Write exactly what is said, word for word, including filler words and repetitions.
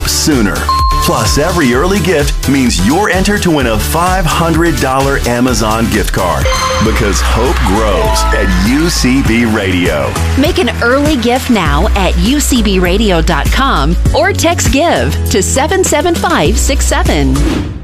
sooner. Plus, every early gift means you're entered to win a five hundred dollars Amazon gift card. Because hope grows at U C B Radio. Make an early gift now at U C B radio dot com or text GIVE to seven seven five six seven.